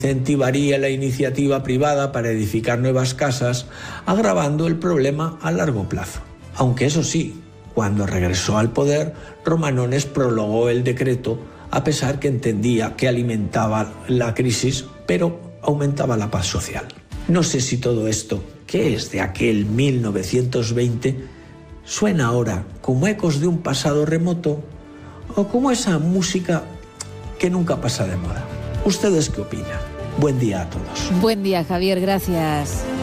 incentivaría la iniciativa privada para edificar nuevas casas, agravando el problema a largo plazo. Aunque eso sí, cuando regresó al poder, Romanones prolongó el decreto, a pesar que entendía que alimentaba la crisis, pero aumentaba la paz social. No sé si todo esto, que es de aquel 1920, suena ahora como ecos de un pasado remoto o como esa música que nunca pasa de moda. ¿Ustedes qué opinan? Buen día a todos. Buen día, Javier, gracias.